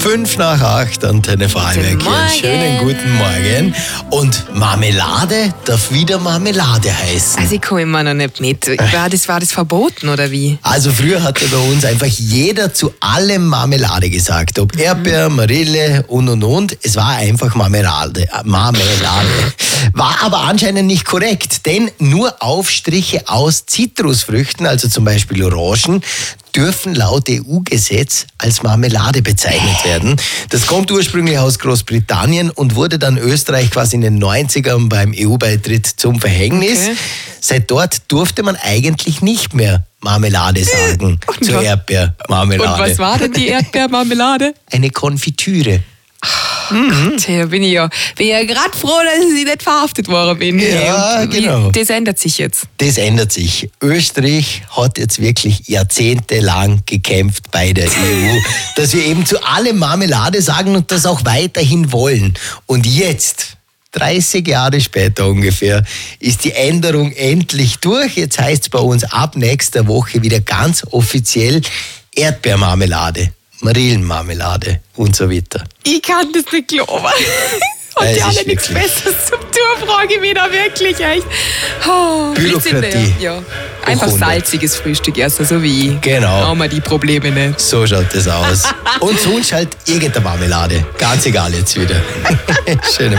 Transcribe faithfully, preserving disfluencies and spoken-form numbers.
Fünf nach acht, Antenne Vorarlberg hier. Schönen guten Morgen. Und Marmelade darf wieder Marmelade heißen. Also ich komme immer noch nicht mit. War das, war das verboten oder wie? Also früher hatte bei uns einfach jeder zu allem Marmelade gesagt. Ob Erdbeer, Marille und und und. Es war einfach Marmelade. Marmelade. War aber anscheinend nicht korrekt, denn nur Aufstriche aus Zitrusfrüchten, also zum Beispiel Orangen, dürfen laut E U-Gesetz als Marmelade bezeichnet werden. Das kommt ursprünglich aus Großbritannien und wurde dann Österreich quasi in den neunzigern beim E U-Beitritt zum Verhängnis. Okay. Seit dort durfte man eigentlich nicht mehr Marmelade sagen und zur Erdbeermarmelade. Und was war denn die Erdbeermarmelade? Eine Konfitüre. Mhm. Gott, da bin ich ja, bin ja gerade froh, dass ich nicht verhaftet worden bin. Ja, und genau. Das ändert sich jetzt. Das ändert sich. Österreich hat jetzt wirklich jahrzehntelang gekämpft bei der E U, dass wir eben zu allem Marmelade sagen und das auch weiterhin wollen. Und jetzt, dreißig Jahre später ungefähr, ist die Änderung endlich durch. Jetzt heißt es bei uns ab nächster Woche wieder ganz offiziell Erdbeermarmelade, Marillenmarmelade und so weiter. Ich kann das nicht glauben. Und die alle nichts Besseres zum tun, frage ich mich da wirklich echt. Oh, Bürokratie. Ja. Einfach salziges Frühstück erst, so wie ich. Genau. Haben wir die Probleme nicht. So schaut das aus. Und sonst halt irgendeine Marmelade. Ganz egal jetzt wieder. Schöne